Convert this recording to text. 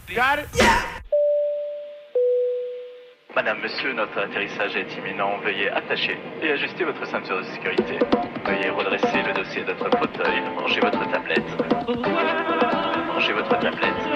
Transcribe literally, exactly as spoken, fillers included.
Got it? Madame, monsieur, notre atterrissage est imminent. Veuillez attacher et ajuster votre ceinture de sécurité. Veuillez redresser le dossier de votre fauteuil. Rangez votre tablette. Rangez votre tablette.